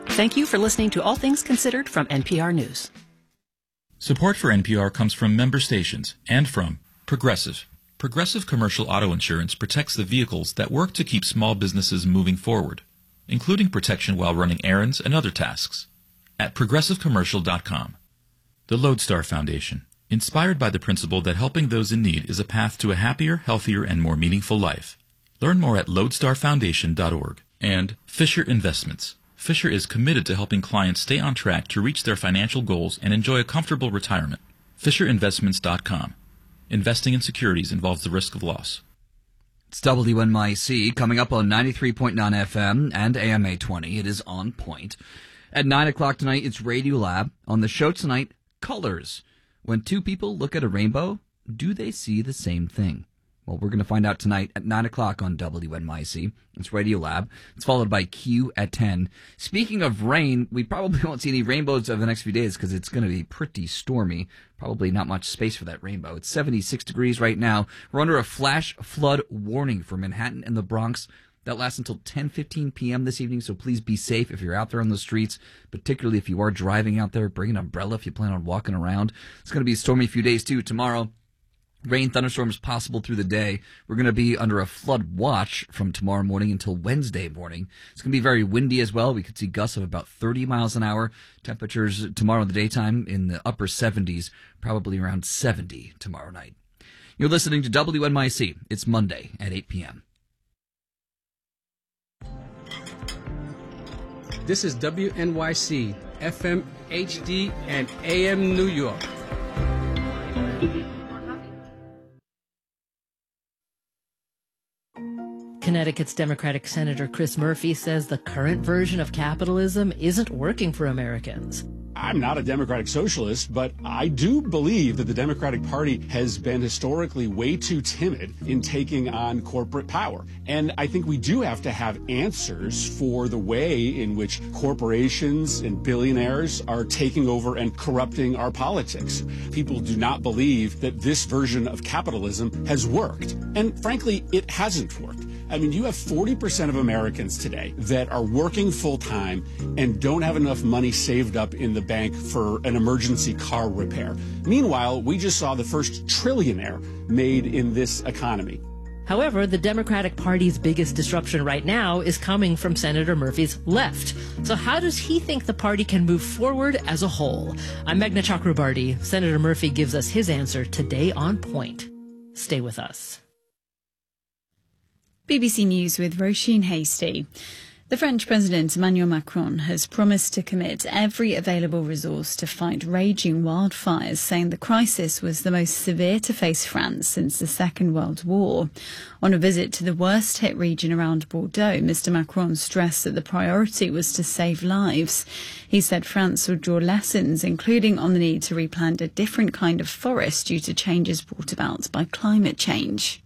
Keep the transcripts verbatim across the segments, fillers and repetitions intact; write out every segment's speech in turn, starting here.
Thank you for listening to All Things Considered from N P R News. Support for N P R comes from member stations and from Progressive. Progressive Commercial Auto Insurance protects the vehicles that work to keep small businesses moving forward, including protection while running errands and other tasks. At progressive commercial dot com. The Lodestar Foundation, inspired by the principle that helping those in need is a path to a happier, healthier, and more meaningful life. Learn more at lodestar foundation dot org. And Fisher Investments. Fisher is committed to helping clients stay on track to reach their financial goals and enjoy a comfortable retirement. fisher investments dot com. Investing in securities involves the risk of loss. It's W N Y C coming up on ninety-three point nine F M and A M eight twenty. It is On Point. At nine o'clock tonight, it's Radiolab. On the show tonight, colors. When two people look at a rainbow, do they see the same thing? Well, we're going to find out tonight at nine o'clock on W N Y C. It's Radiolab. It's followed by Q at ten. Speaking of rain, we probably won't see any rainbows over the next few days because it's going to be pretty stormy. Probably not much space for that rainbow. It's seventy-six degrees right now. We're under a flash flood warning for Manhattan and the Bronx. That lasts until ten fifteen p.m. this evening, so please be safe if you're out there on the streets, particularly if you are driving out there. Bring an umbrella if you plan on walking around. It's going to be a stormy few days, too. Tomorrow, rain, thunderstorms possible through the day. We're going to be under a flood watch from tomorrow morning until Wednesday morning. It's going to be very windy as well. We could see gusts of about thirty miles an hour. Temperatures tomorrow in the daytime in the upper seventies, probably around seventy tomorrow night. You're listening to W N Y C. It's Monday at eight p.m. This is W N Y C, F M H D, and A M New York. Connecticut's Democratic Senator Chris Murphy says the current version of capitalism isn't working for Americans. I'm not a Democratic socialist, but I do believe that the Democratic Party has been historically way too timid in taking on corporate power. And I think we do have to have answers for the way in which corporations and billionaires are taking over and corrupting our politics. People do not believe that this version of capitalism has worked. And frankly, it hasn't worked. I mean, you have forty percent of Americans today that are working full-time and don't have enough money saved up in the bank for an emergency car repair. Meanwhile, we just saw the first trillionaire made in this economy. However, the Democratic Party's biggest disruption right now is coming from Senator Murphy's left. So how does he think the party can move forward as a whole? I'm Meghna Chakrabarti. Senator Murphy gives us his answer today on Point. Stay with us. B B C News with Roisin Hasty. The French President Emmanuel Macron has promised to commit every available resource to fight raging wildfires, saying the crisis was the most severe to face France since the Second World War. On a visit to the worst-hit region around Bordeaux, Mister Macron stressed that the priority was to save lives. He said France would draw lessons, including on the need to replant a different kind of forest due to changes brought about by climate change.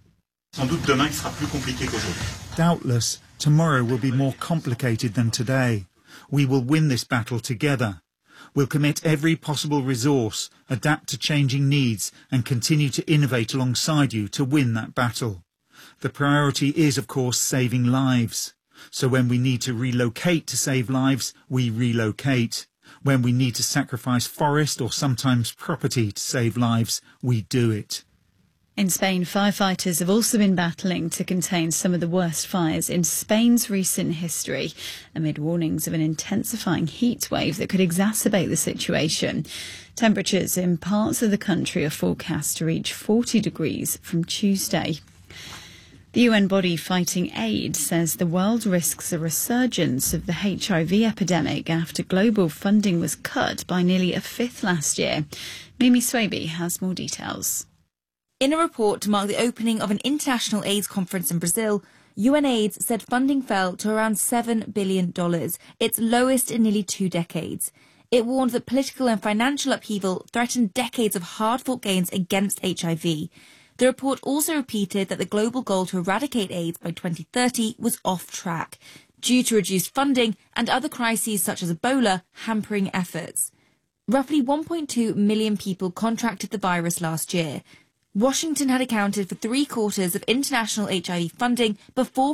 Doubtless, tomorrow will be more complicated than today. We will win this battle together. We'll commit every possible resource, adapt to changing needs, and continue to innovate alongside you to win that battle. The priority is, of course, saving lives. So when we need to relocate to save lives, we relocate. When we need to sacrifice forest or sometimes property to save lives, we do it. In Spain, firefighters have also been battling to contain some of the worst fires in Spain's recent history, amid warnings of an intensifying heat wave that could exacerbate the situation. Temperatures in parts of the country are forecast to reach forty degrees from Tuesday. The U N body fighting AIDS says the world risks a resurgence of the H I V epidemic after global funding was cut by nearly a fifth last year. Mimi Swaby has more details. In a report to mark the opening of an international AIDS conference in Brazil, UNAIDS said funding fell to around seven billion dollars, its lowest in nearly two decades. It warned that political and financial upheaval threatened decades of hard-fought gains against H I V. The report also repeated that the global goal to eradicate AIDS by twenty thirty was off track, due to reduced funding and other crises such as Ebola hampering efforts. Roughly one point two million people contracted the virus last year. Washington had accounted for three quarters of international H I V funding before